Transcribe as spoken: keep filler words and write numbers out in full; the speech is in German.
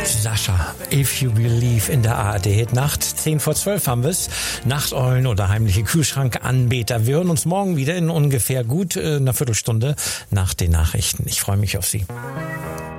Sascha, If You Believe in der A R D-Hit-Nacht. zehn vor zwölf haben wir es. Nachteulen oder heimliche Kühlschrankanbeter. Wir hören uns morgen wieder in ungefähr gut äh, einer Viertelstunde nach den Nachrichten. Ich freue mich auf Sie.